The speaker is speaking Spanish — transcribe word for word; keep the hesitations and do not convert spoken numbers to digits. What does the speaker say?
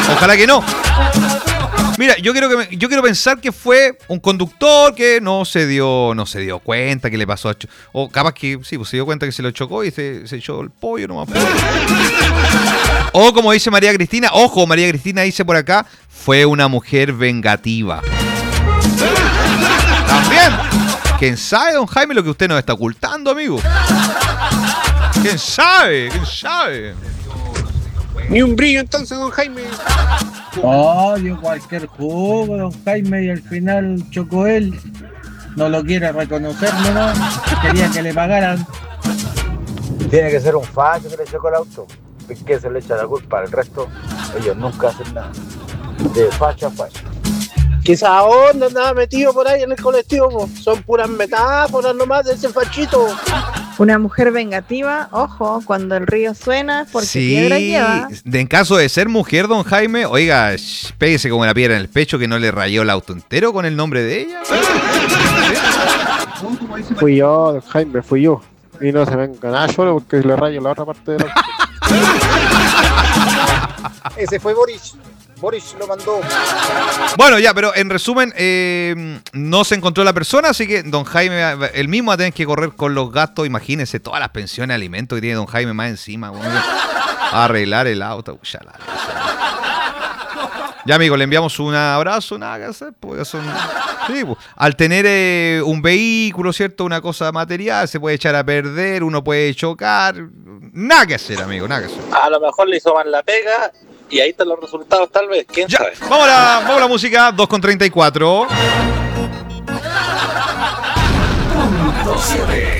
Ojalá que no. Mira, yo quiero, que me, yo quiero pensar que fue un conductor que no se dio no se dio cuenta que le pasó a... Cho- o capaz que sí, pues se dio cuenta que se lo chocó y se, se echó el pollo nomás. O como dice María Cristina, ojo, María Cristina dice por acá, fue una mujer vengativa. También. ¿Quién sabe, don Jaime, lo que usted nos está ocultando, amigo? ¿Quién sabe? ¿Quién sabe? Ni un brillo entonces, don Jaime. Oh, dio cualquier jugo, don Jaime, y al final chocó él. No lo quiere reconocer, ¿no? Quería que le pagaran. Tiene que ser un facho que le chocó el auto. ¿Es que se le echa la culpa al resto? Ellos nunca hacen nada. De facho a facho. Quizá onda andaba metido por ahí en el colectivo, po. Son puras metáforas nomás de ese fachito. Una mujer vengativa, ojo, cuando el río suena, porque sí, piedra lleva. En caso de ser mujer, don Jaime, oiga, sh, péguese como una piedra en el pecho que no le rayó el auto entero con el nombre de ella. Fui yo, don Jaime, fui yo. Y no se venga nada solo porque le rayo la otra parte del auto. Ese fue Boris. Boris lo mandó. Bueno, ya, pero en resumen, eh, no se encontró la persona, así que don Jaime, él mismo va a tener que correr con los gastos. Imagínense todas las pensiones, alimentos que tiene don Jaime más encima. Bueno, a arreglar el auto. Uy, ya, la, ya, amigo, le enviamos un abrazo, nada que hacer, pues son... Sí, pues, al tener eh, un vehículo, ¿cierto? Una cosa material, se puede echar a perder, uno puede chocar. Nada que hacer, amigo, nada que hacer. A lo mejor le hizo mal la pega y ahí están los resultados, tal vez. ¿Quién ya, sabe? Vamos a la, vamos a la música, dos con treinta y cuatro. Punto cierre.